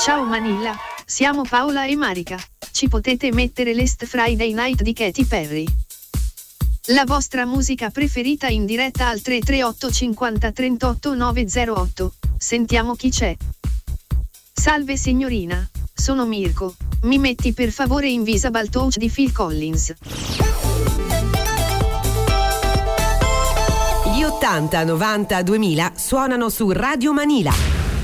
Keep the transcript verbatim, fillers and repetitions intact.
Ciao Manila, siamo Paola e Marica. Ci potete mettere l'Est Friday Night di Katy Perry. La vostra musica preferita in diretta al tre tre otto cinquanta trentotto nove zero otto. Sentiamo chi c'è. Salve signorina, sono Mirko. Mi metti per favore Invisible Touch di Phil Collins. Gli ottanta, novanta, duemila suonano su Radio Manila.